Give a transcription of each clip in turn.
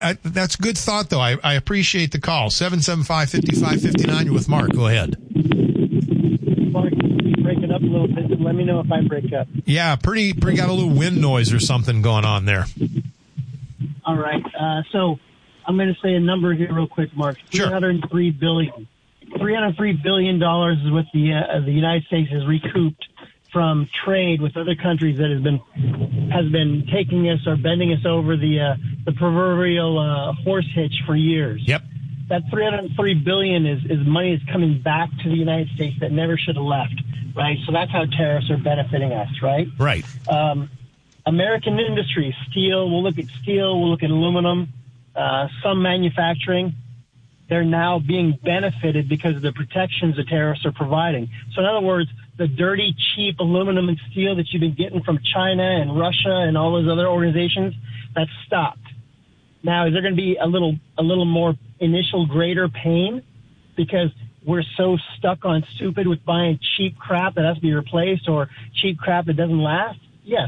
That's good thought, though. I appreciate the call. 775-5559. You're with Mark. Go ahead. Mark, you're breaking up a little bit. Let me know if I break up. Yeah, pretty got a little wind noise or something going on there. All right. So I'm going to say a number here real quick, Mark. Sure. $303 billion. $303 billion is what the United States has recouped from trade with other countries that has been taking us or bending us over the proverbial horse hitch for years. Yep. That $303 billion is money that's coming back to the United States that never should have left, right? So that's how tariffs are benefiting us, right? Right. American industry, steel, we'll look at aluminum, some manufacturing. They're now being benefited because of the protections the tariffs are providing. So in other words, the dirty, cheap aluminum and steel that you've been getting from China and Russia and all those other organizations, that's stopped. Now, is there going to be a little more initial greater pain because we're so stuck on stupid with buying cheap crap that has to be replaced or cheap crap that doesn't last? Yes.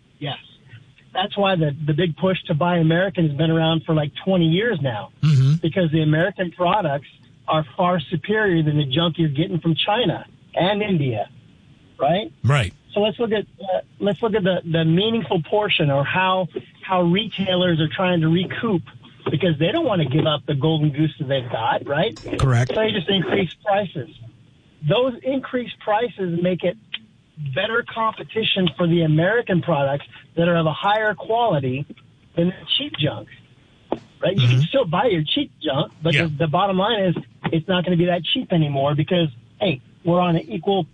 That's why the big push to buy American has been around for like 20 years now, because the American products are far superior than the junk you're getting from China and India, right? Right. So let's look at the meaningful portion, or how retailers are trying to recoup, because they don't want to give up the golden goose that they've got, right? Correct. So they just increase prices. Those increased prices make it better competition for the American products that are of a higher quality than the cheap junk, right? You can still buy your cheap junk, but the bottom line is it's not going to be that cheap anymore because, hey, we're on an equal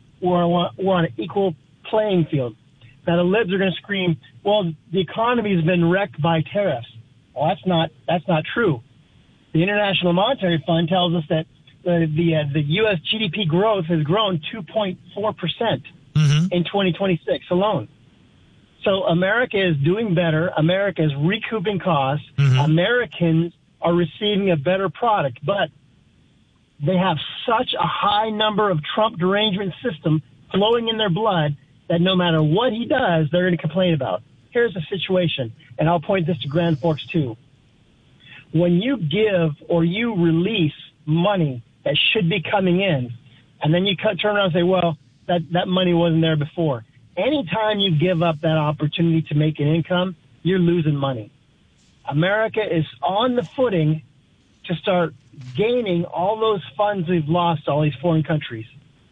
playing field. Now the libs are going to scream, well, the economy has been wrecked by tariffs. Well, that's not true. The International Monetary Fund tells us that the U.S. GDP growth has grown 2.4%. In 2026 alone. So America is doing better. America is recouping costs. Americans are receiving a better product, but they have such a high number of Trump derangement system flowing in their blood that no matter what he does, they're going to complain about. Here's the situation, and I'll point this to Grand Forks too. When you give or you release money that should be coming in, and then you turn around and say, well, that money wasn't there before. Anytime you give up that opportunity to make an income, you're losing money. America is on the footing to start gaining all those funds we've lost to all these foreign countries.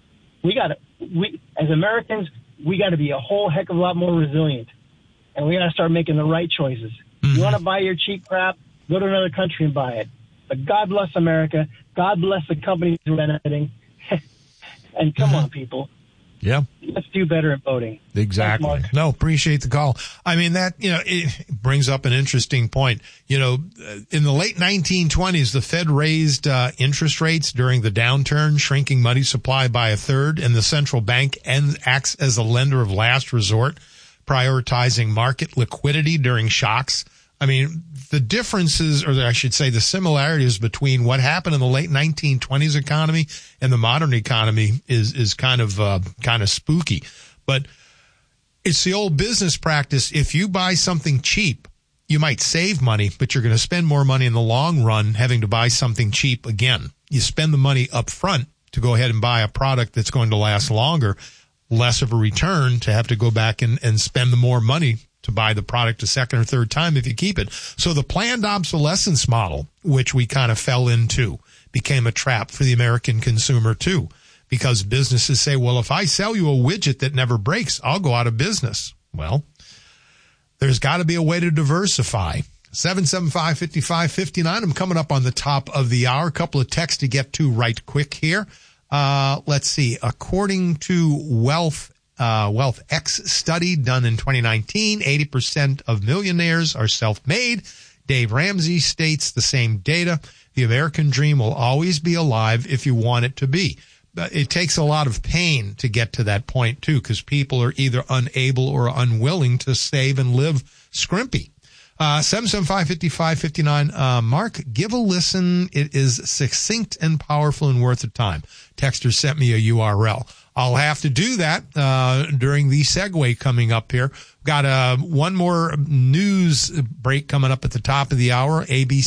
As Americans, we got to be a whole heck of a lot more resilient, and we got to start making the right choices. You want to buy your cheap crap? Go to another country and buy it. But God bless America. God bless the companies who are benefiting. And come on, people. Yeah. Let's do better at voting. Exactly. Thanks, Mark. No, appreciate the call. I mean, it brings up an interesting point. In the late 1920s, the Fed raised interest rates during the downturn, shrinking money supply by a third, and the central bank acts as a lender of last resort, prioritizing market liquidity during shocks. I mean, the differences, or I should say the similarities between what happened in the late 1920s economy and the modern economy is kind of spooky. But it's the old business practice. If you buy something cheap, you might save money, but you're going to spend more money in the long run having to buy something cheap again. You spend the money up front to go ahead and buy a product that's going to last longer, less of a return to have to go back and spend the more money to buy the product a second or third time if you keep it. So the planned obsolescence model, which we kind of fell into, became a trap for the American consumer too, because businesses say, well, if I sell you a widget that never breaks, I'll go out of business. Well, there's got to be a way to diversify. 775-5559. I'm coming up on the top of the hour. A couple of texts to get to right quick here. Let's see. According to Wealth X study done in 2019, 80% of millionaires are self-made. Dave Ramsey states the same data. The American dream will always be alive if you want it to be. But it takes a lot of pain to get to that point, too, because people are either unable or unwilling to save and live scrimpy. 775-5559. Mark, give a listen. It is succinct and powerful and worth the time. Texter sent me a URL. I'll have to do that during the segue coming up here. Got one more news break coming up at the top of the hour. ABC